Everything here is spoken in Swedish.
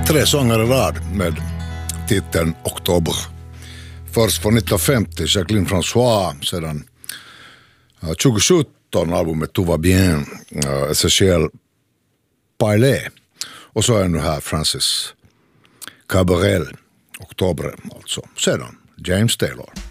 3 sånger i rad med titeln Oktober. Först från 1950 Jacqueline François, sedan 2017 albumet Tout va bien, Essentiel Parler, och så är nu här Francis Cabrel, Oktober alltså. Sedan James Taylor.